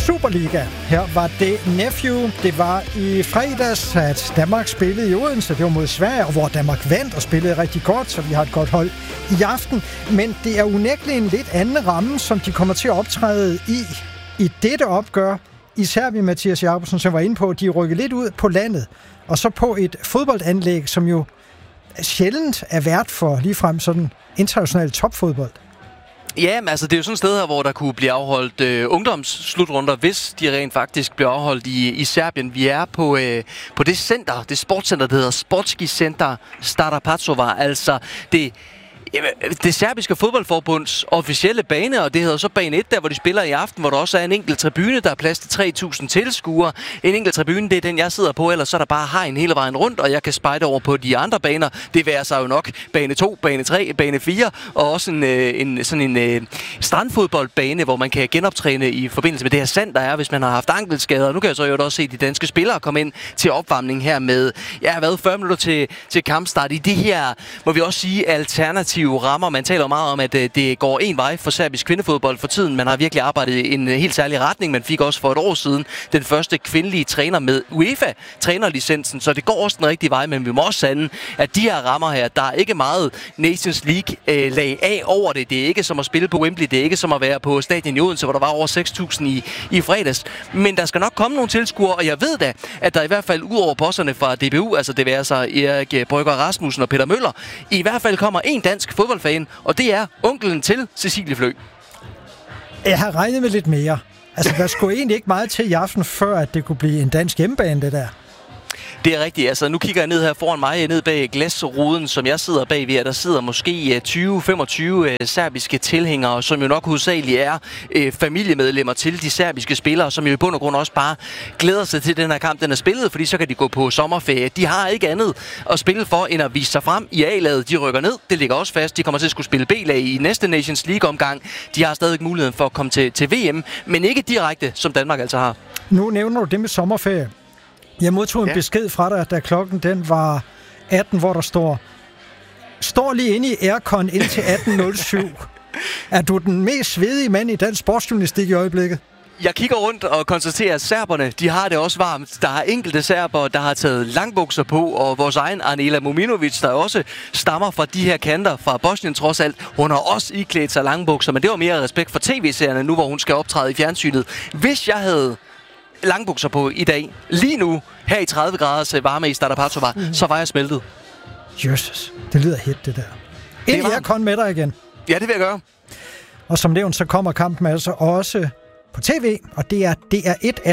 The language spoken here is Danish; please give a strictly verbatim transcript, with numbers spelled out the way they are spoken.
Superliga. Her var det Nephew. Det var i fredags, at Danmark spillede i Odense. Det var mod Sverige, hvor Danmark vandt og spillede rigtig godt, så vi har et godt hold i aften. Men det er unægteligt en lidt anden ramme, som de kommer til at optræde i i dette opgør. Især vi Mathias Jacobsen, som var inde på, at de rykker lidt ud på landet. Og så på et fodboldanlæg, som jo sjældent er vært for ligefrem sådan international topfodbold. Ja, men altså det er jo sådan et sted her, hvor der kunne blive afholdt øh, ungdomsslutrunder, hvis de rent faktisk bliver afholdt i, i Serbien. Vi er på, øh, på det center, det sportscenter, der hedder Sportski Center Stara Pacova, altså det... Det serbiske fodboldforbunds officielle bane, og det hedder så bane et, der hvor de spiller i aften, hvor der også er en enkelt tribune, der er plads til tre tusind tilskuere. En enkelt tribune, det er den, jeg sidder på, ellers så er der bare hegn hele vejen rundt, og jeg kan spejde over på de andre baner. Det værer sig jo nok bane to, bane tre, bane fire, og også en, en, sådan en en strandfodboldbane, hvor man kan genoptræne i forbindelse med det her sand, der er, hvis man har haft ankelskader. Nu kan jeg så jo også se de danske spillere komme ind til opvarmning her med, ja, hvad, fyrre minutter til, til kampstart i det her, må vi også sige, alternativ rammer. Man taler meget om, at det går en vej for serbisk kvindefodbold for tiden. Man har virkelig arbejdet i en helt særlig retning. Man fik også for et år siden den første kvindelige træner med UEFA-trænerlicensen, så det går også den rigtige vej, men vi må også sande, at de her rammer her, der er ikke meget Nations League-lag af over det. Det er ikke som at spille på Wembley, det er ikke som at være på stadion i Odense, hvor der var over seks tusind i, i fredags. Men der skal nok komme nogle tilskuere, og jeg ved da, at der i hvert fald ud over bosserne fra D B U, altså det vil altså Erik Brygger Rasmussen og Peter Møller, i hvert fald kommer en dansk fodboldfan, og det er onkelen til Cecilie Flø. Jeg har regnet med lidt mere. Altså, der skulle egentlig ikke meget til i aften, før at det kunne blive en dansk hjemmebane, det der. Det er rigtigt. Altså, nu kigger jeg ned her foran mig, ned bag glasruden, som jeg sidder bagved, og der sidder måske tyve til femogtyve serbiske tilhængere, som jo nok hovedsageligt er øh, familiemedlemmer til de serbiske spillere, som jo i bund og grund også bare glæder sig til den her kamp, den er spillet, fordi så kan de gå på sommerferie. De har ikke andet at spille for, end at vise sig frem i A-laget. De rykker ned, det ligger også fast. De kommer til at skulle spille B-lag i næste Nations League-omgang. De har stadig muligheden for at komme til, til V M, men ikke direkte, som Danmark altså har. Nu nævner du det med sommerferie. Jeg modtog en ja. besked fra dig, da klokken den var atten, hvor der står, står lige inde i aircon indtil atten nul syv. Er du den mest svedige mand i dansk sportsjournalistik i øjeblikket? Jeg kigger rundt og konstaterer, at serberne, de har det også varmt. Der er enkelte serber, der har taget langbukser på, og vores egen Anela Mominovic, der også stammer fra de her kanter fra Bosnien trods alt, hun har også iklædt sig langbukser, men det var mere respekt for tv-serierne nu, hvor hun skal optræde i fjernsynet. Hvis jeg havde langbukser på i dag, lige nu, her i tredive graders varme i Stara Pacova, mm. så var jeg smeltet. Jesus, det lyder hit, det der. Ind i aircon med dig igen. Ja, det vil jeg gøre. Og som nævnt, så kommer kampen altså også på tv, og det er D R et